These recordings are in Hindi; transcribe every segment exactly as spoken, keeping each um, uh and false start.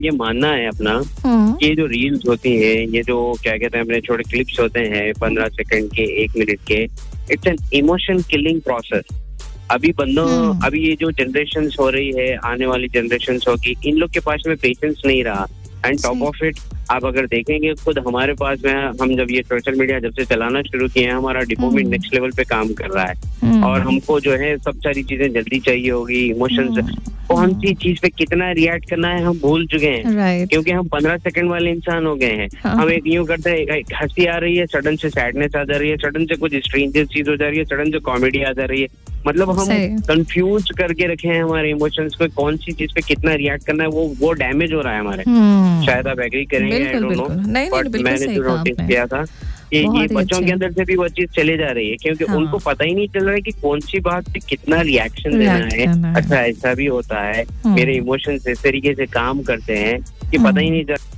ये मानना है अपना हम्म, कि ये जो रील्स होती हैं, ये जो क्या कहते हैं अपने छोटे क्लिप्स होते हैं पंद्रह सेकंड के, एक मिनट के, it's an emotion killing process. अभी बंदों हम्म, अभी ये जो जनरेशन हो रही है, आने वाली जनरेशन होगी, इन लोग के पास में पेशेंस नहीं रहा। एंड टॉप सही। ऑफ इट आप अगर देखेंगे खुद हमारे पास में, हम जब ये सोशल मीडिया जब से चलाना शुरू किए हैं, हमारा डिपोमिन हम्म, नेक्स्ट लेवल पे काम कर रहा है। हम्म, और हमको जो है सब सारी चीजें जल्दी चाहिए होगी, इमोशंस हम्म, कौन सी चीज पे कितना रिएक्ट करना है हम भूल चुके हैं, राइट। क्योंकि हम पंद्रह सेकंड वाले इंसान हो गए हैं। हाँ, हम एक यूं करते हैं, एक हंसी आ रही है, सडन से सैडनेस आ जा रही है, सडन से कुछ स्ट्रेंजर चीज हो जा रही है, सडन से कॉमेडी आ जा रही है। मतलब हम सही। कंफ्यूज करके रखे हैं हमारे इमोशंस को, कौन सी चीज पे कितना रिएक्ट करना है, वो वो डैमेज हो रहा है हमारे। हम्म, शायद आप एग्री करेंगे, आई बिल्कुल डोंट नो, बिल्कुल, नहीं नहीं बट बिल्कुल मैंने सही जो कहा नोटिस आपने। किया था कि ये बहुत ही बच्चों अच्छे। के अंदर से भी वो चीज चले जा रही है, क्योंकि हाँ। उनको पता ही नहीं चल रहा है कि कौन सी बात पे कितना रिएक्शन देना React है। करना है। अच्छा ऐसा भी होता है, हम्म। मेरे इमोशंस इस तरीके से काम करते हैं कि पता ही नहीं चल।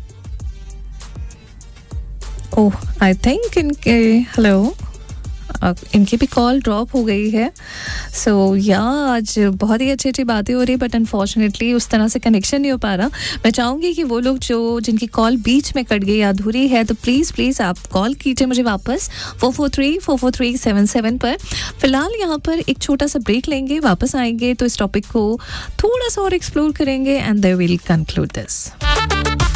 ओह, आई थिंक इनके हेलो अब इनकी भी कॉल ड्रॉप हो गई है। सो so, या आज बहुत ही अच्छी अच्छी बातें हो रही, बट अनफॉर्चुनेटली उस तरह से कनेक्शन नहीं हो पा रहा। मैं चाहूँगी कि वो लोग जो जिनकी कॉल बीच में कट गई या अधूरी है, तो प्लीज़ प्लीज़ आप कॉल कीजिए मुझे वापस four four three four four three seven seven पर। फिलहाल यहाँ पर एक छोटा सा ब्रेक लेंगे, वापस आएंगे तो इस टॉपिक को थोड़ा सा और एक्सप्लोर करेंगे and they will conclude this.